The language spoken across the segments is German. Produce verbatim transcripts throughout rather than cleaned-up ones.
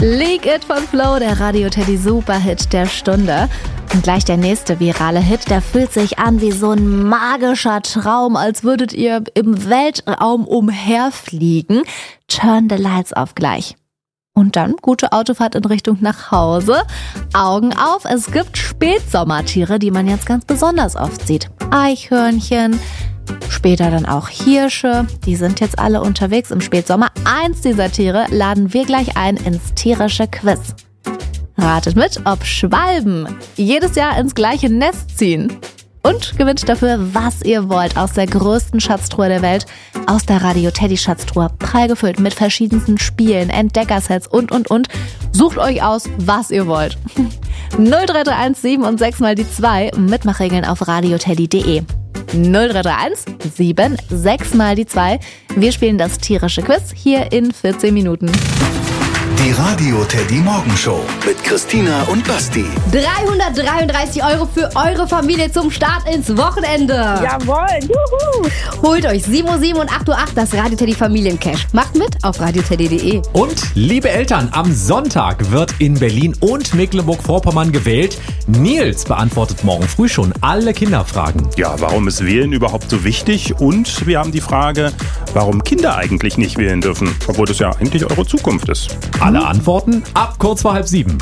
Leak It von Flo, der Radio Teddy Superhit der Stunde. Und gleich der nächste virale Hit, der fühlt sich an wie so ein magischer Traum, als würdet ihr im Weltraum umherfliegen. Turn the lights off gleich. Und dann gute Autofahrt in Richtung nach Hause. Augen auf, es gibt Spätsommertiere, die man jetzt ganz besonders oft sieht. Eichhörnchen, später dann auch Hirsche. Die sind jetzt alle unterwegs im Spätsommer. Eins dieser Tiere laden wir gleich ein ins tierische Quiz. Ratet mit, ob Schwalben jedes Jahr ins gleiche Nest ziehen. Und gewinnt dafür, was ihr wollt, aus der größten Schatztruhe der Welt, aus der Radio Teddy Schatztruhe, prall gefüllt mit verschiedensten Spielen, Entdeckersets und, und, und. Sucht euch aus, was ihr wollt. null drei drei eins sieben und sechs mal die zwei, Mitmachregeln auf radioteddy punkt de. null drei drei eins sieben sechs mal die zwei. Wir spielen das tierische Quiz hier in vierzehn Minuten. Die Radio Teddy Morgenshow mit Christina und Basti. dreihundertdreiunddreißig Euro für eure Familie zum Start ins Wochenende. Jawohl, juhu. Holt euch sieben Uhr sieben und acht Uhr acht das Radio Teddy Familiencash. Macht mit auf radioteddy punkt de. Und liebe Eltern, am Sonntag wird in Berlin und Mecklenburg-Vorpommern gewählt. Nils beantwortet morgen früh schon alle Kinderfragen. Ja, warum ist Wählen überhaupt so wichtig? Und wir haben die Frage, warum Kinder eigentlich nicht wählen dürfen, obwohl das ja eigentlich eure Zukunft ist. Alle Antworten ab kurz vor halb sieben.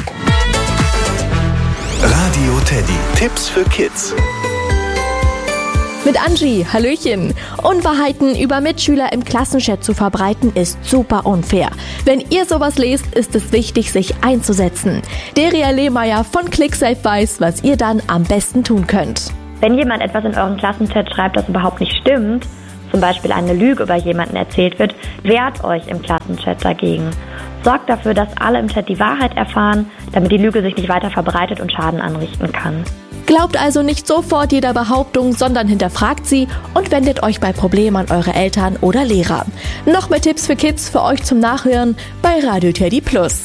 Radio Teddy. Tipps für Kids. Mit Angie, Hallöchen. Unwahrheiten über Mitschüler im Klassenchat zu verbreiten ist super unfair. Wenn ihr sowas lest, ist es wichtig, sich einzusetzen. Deria Lehmeier von ClickSafe weiß, was ihr dann am besten tun könnt. Wenn jemand etwas in euren Klassenchat schreibt, das überhaupt nicht stimmt, zum Beispiel eine Lüge über jemanden erzählt wird, wehrt euch im Klassenchat dagegen. Sorgt dafür, dass alle im Chat die Wahrheit erfahren, damit die Lüge sich nicht weiter verbreitet und Schaden anrichten kann. Glaubt also nicht sofort jeder Behauptung, sondern hinterfragt sie und wendet euch bei Problemen an eure Eltern oder Lehrer. Noch mehr Tipps für Kids für euch zum Nachhören bei Radio Teddy Plus.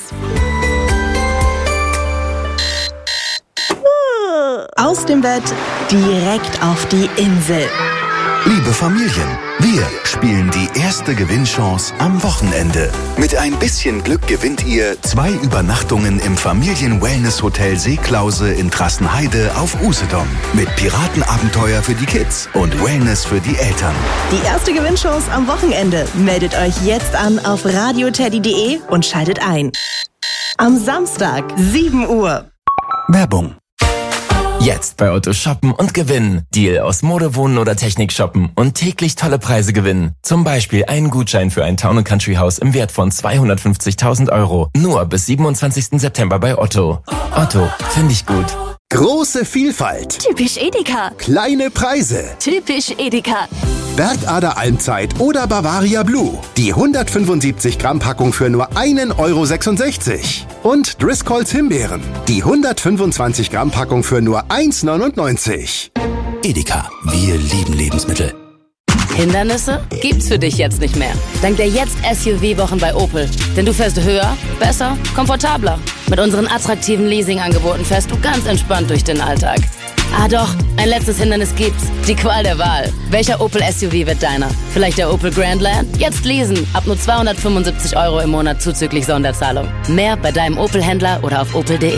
Aus dem Bett direkt auf die Insel. Liebe Familien, wir spielen die erste Gewinnchance am Wochenende. Mit ein bisschen Glück gewinnt ihr zwei Übernachtungen im Familien-Wellness-Hotel Seeklause in Trassenheide auf Usedom. Mit Piratenabenteuer für die Kids und Wellness für die Eltern. Die erste Gewinnchance am Wochenende. Meldet euch jetzt an auf radioteddy punkt de und schaltet ein. Am Samstag, sieben Uhr. Werbung. Jetzt bei Otto shoppen und gewinnen. Deal aus Mode, Wohnen oder Technik shoppen und täglich tolle Preise gewinnen. Zum Beispiel einen Gutschein für ein Town- und Country-Haus im Wert von zweihundertfünfzigtausend Euro. Nur bis siebenundzwanzigsten September bei Otto. Otto, finde ich gut. Große Vielfalt. Typisch Edeka. Kleine Preise. Typisch Edeka. Bergader Almzeit oder Bavaria Blue. Die hundertfünfundsiebzig Gramm Packung für nur einen Euro sechsundsechzig. Und Driscolls Himbeeren. Die hundertfünfundzwanzig Gramm Packung für nur eins neunundneunzig. Edeka, wir lieben Lebensmittel. Hindernisse gibt's für dich jetzt nicht mehr. Dank der Jetzt S U V-Wochen bei Opel. Denn du fährst höher, besser, komfortabler. Mit unseren attraktiven Leasing-Angeboten fährst du ganz entspannt durch den Alltag. Ah doch, ein letztes Hindernis gibt's. Die Qual der Wahl. Welcher Opel S U V wird deiner? Vielleicht der Opel Grandland? Jetzt leasen. Ab nur zweihundertfünfundsiebzig Euro im Monat zuzüglich Sonderzahlung. Mehr bei deinem Opel-Händler oder auf opel punkt de.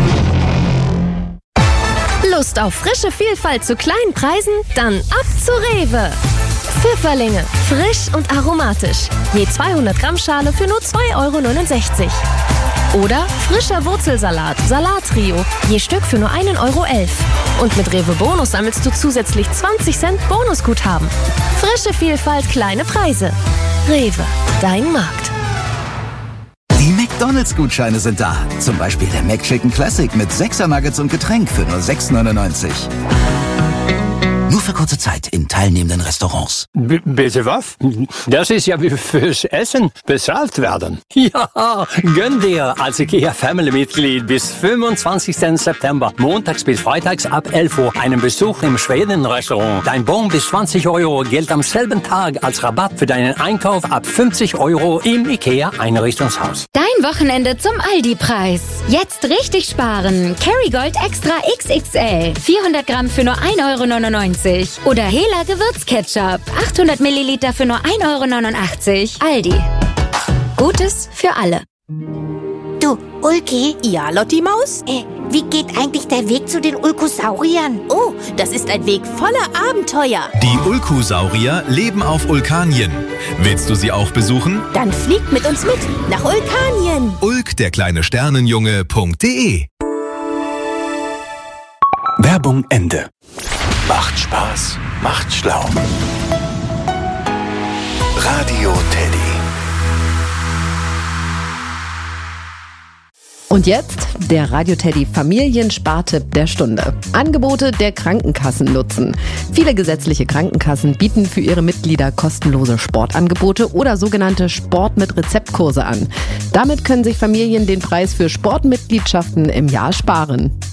Lust auf frische Vielfalt zu kleinen Preisen? Dann ab zu Rewe. Pfifferlinge, frisch und aromatisch. Je zweihundert Gramm Schale für nur zwei Euro neunundsechzig. Oder frischer Wurzelsalat, Salattrio, je Stück für nur einen Euro elf. Und mit Rewe Bonus sammelst du zusätzlich zwanzig Cent Bonusguthaben. Frische Vielfalt, kleine Preise. Rewe, dein Markt. Die McDonalds-Gutscheine sind da. Zum Beispiel der McChicken Classic mit sechser Nuggets und Getränk für nur sechs neunundneunzig. Nur für kurze Zeit in teilnehmenden Restaurants. B- bitte was? Das ist ja wie fürs Essen bezahlt werden. Ja, gönn dir als IKEA Family-Mitglied bis fünfundzwanzigsten September, montags bis freitags ab elf Uhr, einen Besuch im Schweden-Restaurant. Dein Bon bis zwanzig Euro gilt am selben Tag als Rabatt für deinen Einkauf ab fünfzig Euro im IKEA-Einrichtungshaus. Dein Wochenende zum Aldi-Preis. Jetzt richtig sparen. Kerrygold Extra X X L. vierhundert Gramm für nur ein Euro neunundneunzig. Oder Hela Gewürzketchup. achthundert Milliliter für nur ein Euro neunundachtzig. Aldi. Gutes für alle. Du Du, Ulki? Ja, Lotti Maus? Äh, wie geht eigentlich der Weg zu den Ulkosauriern? Oh, das ist ein Weg voller Abenteuer. Die Ulkosaurier leben auf Ulkanien. Willst du sie auch besuchen? Dann fliegt mit uns mit nach Ulkanien. Ulk, der kleine Sternenjunge.de. Werbung Ende. Macht Spaß, macht schlau. Radio Teddy. Und jetzt der Radio Teddy Familienspartipp der Stunde. Angebote der Krankenkassen nutzen. Viele gesetzliche Krankenkassen bieten für ihre Mitglieder kostenlose Sportangebote oder sogenannte Sport mit Rezeptkurse an. Damit können sich Familien den Preis für Sportmitgliedschaften im Jahr sparen.